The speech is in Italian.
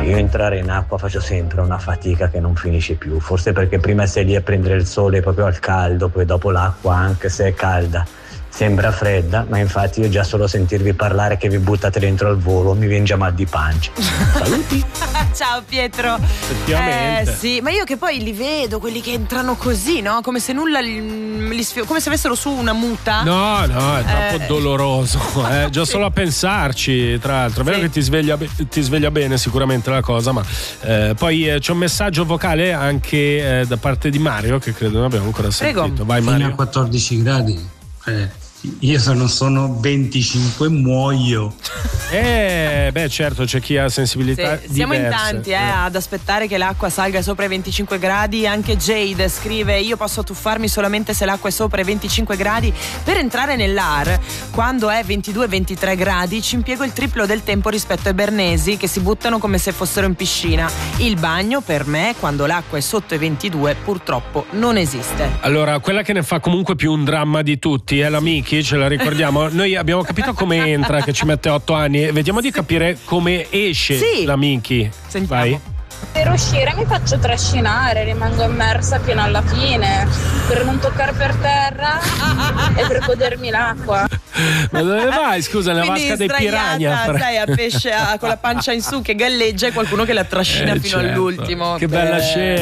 io entrare in acqua faccio sempre una fatica che non finisce più, forse perché prima sei lì a prendere il sole proprio al caldo, poi dopo l'acqua, anche se è calda, sembra fredda, ma infatti io già solo sentirvi parlare che vi buttate dentro al volo mi viene già mal di pancia. Saluti. Ciao Pietro. Effettivamente. Sì, ma io che poi li vedo quelli che entrano così, no? Come se nulla come se avessero su una muta. No, è troppo doloroso, già solo a pensarci, tra l'altro. È vero che ti sveglia bene sicuramente la cosa, ma poi c'è un messaggio vocale anche da parte di Mario che credo non abbiamo ancora sentito. Prego. Vai Mario. Fino a 14 gradi. Io se non sono 25 muoio. Certo, c'è chi ha sensibilità diverse. Siamo in tanti ad aspettare che l'acqua salga sopra i 25 gradi. Anche Jade scrive: io posso tuffarmi solamente se l'acqua è sopra i 25 gradi. Per entrare nell'AR quando è 22-23 gradi ci impiego il triplo del tempo rispetto ai bernesi che si buttano come se fossero in piscina. Il bagno per me quando l'acqua è sotto i 22 purtroppo non esiste. Allora, quella che ne fa comunque più un dramma di tutti è la Miki, ce la ricordiamo. Noi abbiamo capito come entra, che ci mette 8 anni, vediamo di capire come esce la Miki. Sentiamo. Vai. Per uscire mi faccio trascinare, rimango immersa fino alla fine per non toccare per terra e per godermi l'acqua. Ma dove vai? Scusa, nella vasca dei piranha. Sai, a pesce con la pancia in su che galleggia e qualcuno che la trascina fino all'ultimo. Che bella scena.